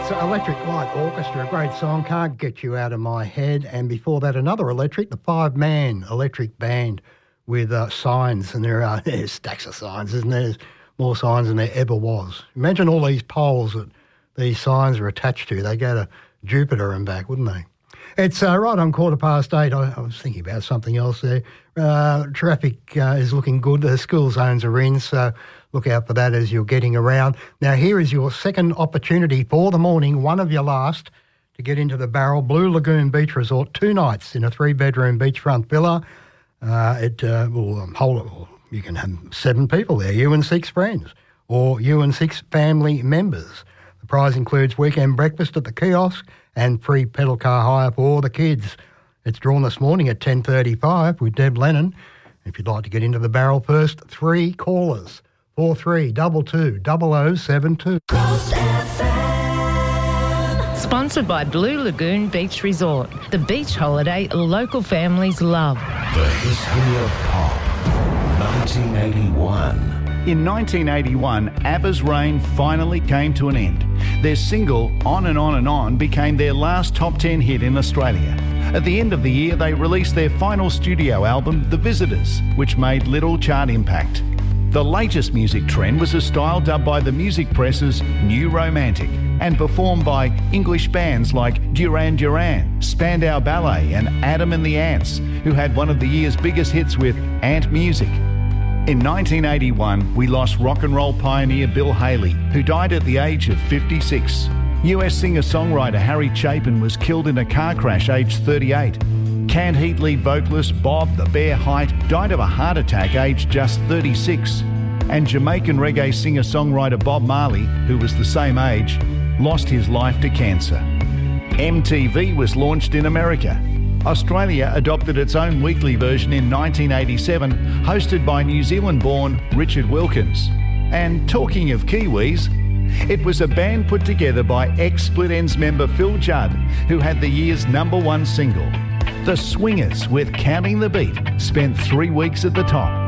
It's Electric Light Orchestra, a great song, Can't Get You Out of My Head. And before that, another Electric, the five-man Electric Band with signs. And there's stacks of signs, isn't there? There's more signs than there ever was. Imagine all these poles that these signs are attached to. They go to Jupiter and back, wouldn't they? It's right on 8:15. I was thinking about something else there. Traffic is looking good. The school zones are in, so look out for that as you're getting around. Now, here is your second opportunity for the morning, one of your last, to get into the Barrel Blue Lagoon Beach Resort, 2 nights in a 3-bedroom beachfront villa. It will hold, you can have 7 people there, you and 6 friends, or you and 6 family members. The prize includes weekend breakfast at the kiosk and free pedal car hire for the kids. It's drawn this morning at 10:35 with Deb Lennon. If you'd like to get into the Barrel first, 3 callers. 4322 0072. Sponsored by Blue Lagoon Beach Resort, the beach holiday local families love. The history of pop, 1981. In 1981, ABBA's reign finally came to an end. Their single, On and On and On, became their last top 10 hit in Australia. At the end of the year, they released their final studio album, The Visitors, which made little chart impact. The latest music trend was a style dubbed by the music press as New Romantic and performed by English bands like Duran Duran, Spandau Ballet and Adam and the Ants, who had one of the year's biggest hits with Ant Music. In 1981, we lost rock and roll pioneer Bill Haley, who died at the age of 56. US singer-songwriter Harry Chapin was killed in a car crash aged 38. Canned Heat lead vocalist Bob the Bear Height died of a heart attack aged just 36. And Jamaican reggae singer-songwriter Bob Marley, who was the same age, lost his life to cancer. MTV was launched in America. Australia adopted its own weekly version in 1987, hosted by New Zealand-born Richard Wilkins. And talking of Kiwis, it was a band put together by ex-Split Enz member Phil Judd, who had the year's #1 single. The Swingers, with Counting the Beat, spent 3 weeks at the top.